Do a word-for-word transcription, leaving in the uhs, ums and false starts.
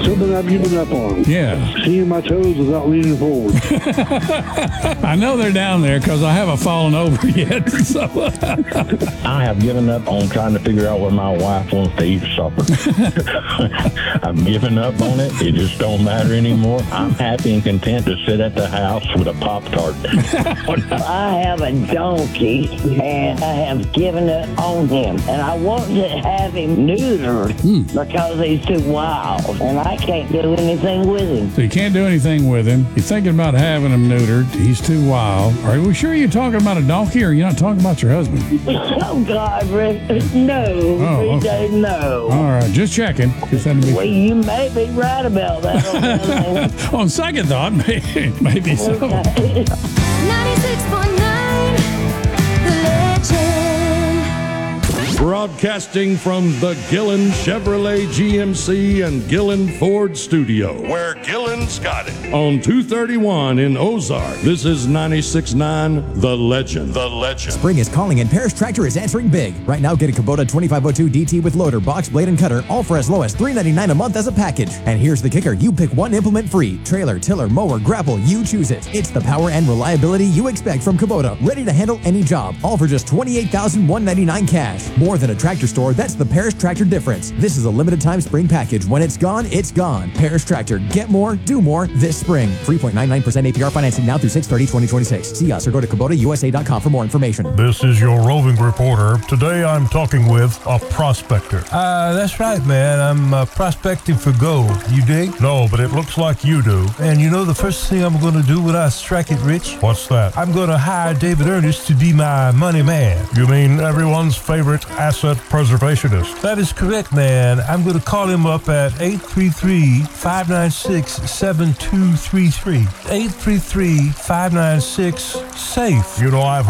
something I've given up on. Yeah. Seeing my toes without leaning forward. I know they're down there because I haven't fallen over yet. So. I have given up on trying to figure out what my wife wants to eat for supper. I've given up on it. It just don't matter anymore. I'm happy and content to sit at the house with a Pop-Tart. I have a donkey, and I have given up on him. And I want to have him neutered Hmm. because he's too wild, and I can't do anything with him. So you can't do anything with him. You're thinking about having him neutered. He's too wild. Are we sure you're talking about a donkey, or you're not talking about your husband? Oh, God, Rick. No. Oh, okay. No. All right, just checking. Just had to be Well, you may be right about that. on second thought, maybe, maybe so. Okay. ninety-six point nine The Legend. Broadcasting from the Gillen Chevrolet G M C and Gillen Ford studio, where Gillen's got it. On two thirty-one in Ozark, this is ninety-six point nine The Legend. The Legend. Spring is calling and Parrish Tractor is answering big. Right now, get a Kubota twenty-five oh two D T with loader, box, blade, and cutter, all for as low as three ninety-nine a month as a package. And here's the kicker. You pick one implement free. Trailer, tiller, mower, grapple, you choose it. It's the power and reliability you expect from Kubota. Ready to handle any job. All for just twenty-eight thousand one hundred ninety-nine dollars cash. More than a tractor store, that's the Parrish Tractor difference. This is a limited time spring package. When it's gone, it's gone. Parrish Tractor. Get more, do more this spring. three point nine nine percent A P R financing now through six thirty twenty twenty-six. See us or go to Kubota U S A dot com for more information. This is your roving reporter. Today I'm talking with a prospector. Uh, that's right, man. I'm uh, prospecting for gold. You dig? No, but it looks like you do. And you know the first thing I'm going to do when I strike it rich? What's that? I'm going to hire David Ernest to be my money man. You mean everyone's favorite asset preservationist? That is correct, man. I'm going to call him up at eight three three, five nine six, seven two three three. eight three three, five nine six, SAFE. You know, I've